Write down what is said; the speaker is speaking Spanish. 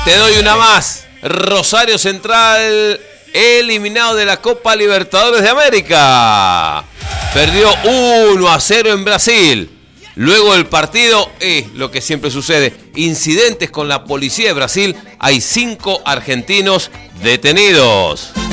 Te doy una más. Rosario Central eliminado de la Copa Libertadores de América. Perdió 1-0 en Brasil. Luego del partido, lo que siempre sucede, incidentes con la policía de Brasil. Hay 5 argentinos detenidos.